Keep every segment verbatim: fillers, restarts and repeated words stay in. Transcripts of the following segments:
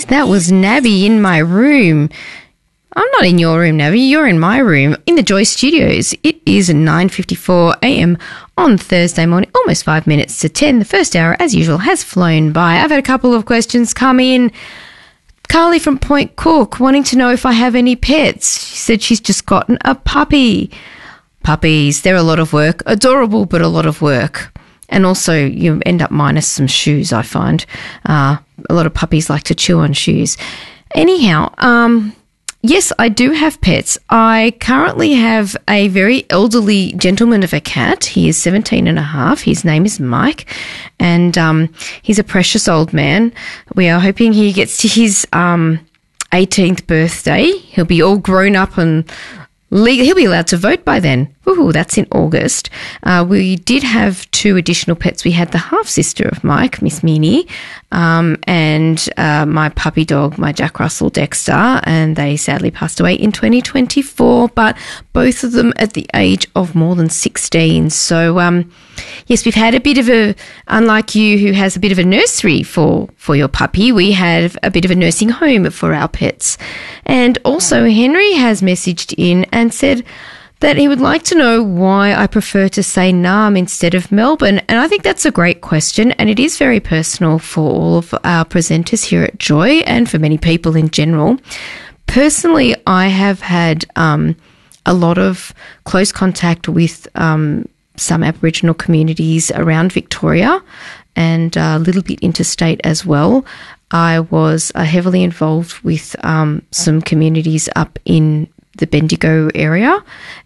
That was Nabby in my room. I'm not in your room, Nabby. You're in my room in the Joy Studios. It is nine fifty-four a.m. on Thursday morning, almost five minutes to ten. The first hour, as usual, has flown by. I've had a couple of questions come in. Carly from Point Cook wanting to know if I have any pets. She said she's just gotten a puppy. Puppies, they're a lot of work. Adorable, but a lot of work. And also you end up minus some shoes, I find. Uh, a lot of puppies like to chew on shoes. Anyhow, um... yes, I do have pets. I currently have a very elderly gentleman of a cat. He is seventeen and a half. His name is Mike, and um, he's a precious old man. We are hoping he gets to his um, eighteenth birthday. He'll be all grown up and legal. He'll be allowed to vote by then. Ooh, that's in August. Uh, we did have two additional pets. We had the half-sister of Mike, Miss Meanie, um, and uh, my puppy dog, my Jack Russell Dexter, and they sadly passed away in twenty twenty-four, but both of them at the age of more than sixteen. So, um, yes, we've had a bit of a, unlike you who has a bit of a nursery for, for your puppy, we have a bit of a nursing home for our pets. And also Henry has messaged in and said that he would like to know why I prefer to say Naarm instead of Melbourne. And I think that's a great question, and it is very personal for all of our presenters here at Joy and for many people in general. Personally, I have had um, a lot of close contact with um, some Aboriginal communities around Victoria and a little bit interstate as well. I was uh, heavily involved with um, some communities up in the Bendigo area,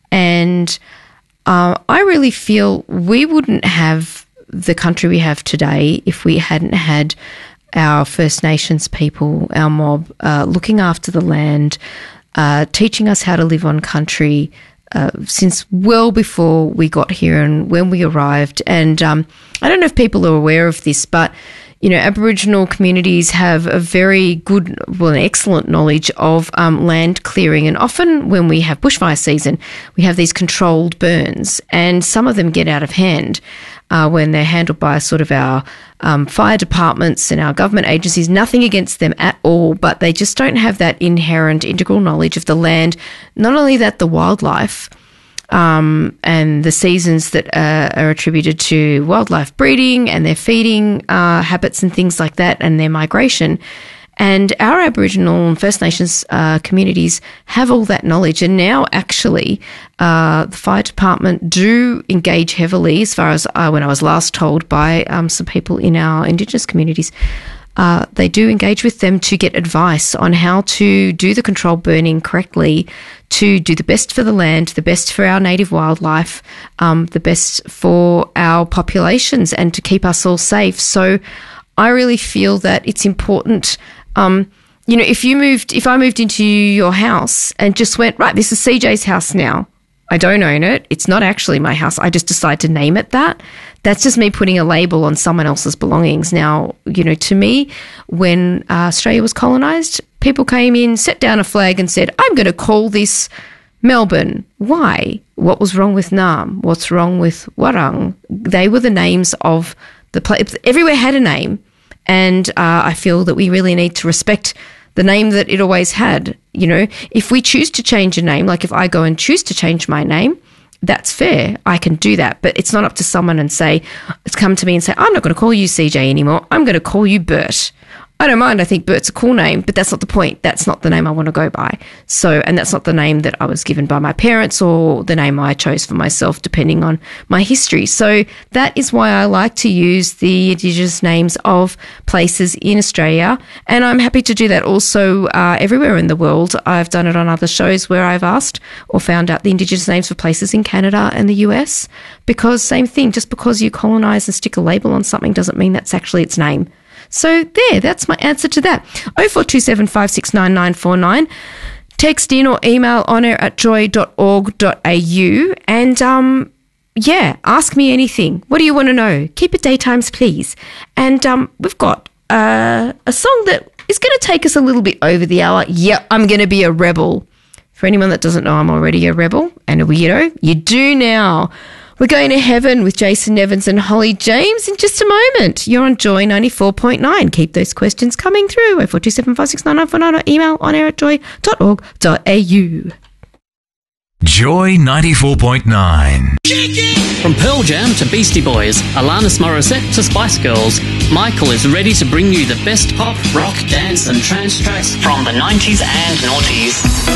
and uh, I really feel we wouldn't have the country we have today if we hadn't had our First Nations people, our mob, uh, looking after the land, uh, teaching us how to live on country uh, since well before we got here and when we arrived. And um, I don't know if people are aware of this, but you know, Aboriginal communities have a very good, well, an excellent knowledge of um, land clearing. And often when we have bushfire season, we have these controlled burns, and some of them get out of hand uh, when they're handled by sort of our um, fire departments and our government agencies. Nothing against them at all, but they just don't have that inherent integral knowledge of the land. Not only that, the wildlife, Um, and the seasons that uh, are attributed to wildlife breeding and their feeding uh, habits and things like that, and their migration. And our Aboriginal and First Nations uh, communities have all that knowledge. And now actually uh, the fire department do engage heavily, as far as uh, when I was last told by um, some people in our Indigenous communities. Uh, they do engage with them to get advice on how to do the controlled burning correctly, to do the best for the land, the best for our native wildlife, um, the best for our populations, and to keep us all safe. So I really feel that it's important. Um, you know, if you moved, if I moved into your house and just went, right, this is C J's house now. I don't own it. It's not actually my house. I just decide to name it that. That's just me putting a label on someone else's belongings. Now, you know, to me, when uh, Australia was colonised, people came in, set down a flag and said, I'm going to call this Melbourne. Why? What was wrong with Naarm? What's wrong with Warang? They were the names of the place. Everywhere had a name. And uh, I feel that we really need to respect the name that it always had. You know, if we choose to change a name, like if I go and choose to change my name, that's fair. I can do that. But it's not up to someone and say, it's come to me and say, I'm not going to call you C J anymore. I'm going to call you Bert. I don't mind. I think Bert's a cool name, but that's not the point. That's not the name I want to go by. So, and that's not the name that I was given by my parents or the name I chose for myself, depending on my history. So that is why I like to use the Indigenous names of places in Australia. And I'm happy to do that also uh, everywhere in the world. I've done it on other shows where I've asked or found out the Indigenous names for places in Canada and the U S, because same thing, just because you colonise and stick a label on something doesn't mean that's actually its name. So there, that's my answer to that. oh four two seven, five six nine, nine four nine. Text in or email on air at joy dot org dot a u and, um, yeah, ask me anything. What do you want to know? Keep it daytimes, please. And um, we've got uh, a song that is going to take us a little bit over the hour. Yeah, I'm going to be a rebel. For anyone that doesn't know, I'm already a rebel and a weirdo. You do now. We're going to heaven with Jason Nevins and Holly James in just a moment. You're on Joy ninety-four point nine. Keep those questions coming through. oh four two seven five six nine nine four nine or email on air at joy dot org dot a u. Joy ninety-four point nine. From Pearl Jam to Beastie Boys, Alanis Morissette to Spice Girls, Michael is ready to bring you the best pop, rock, dance and trance tracks from the nineties and noughties.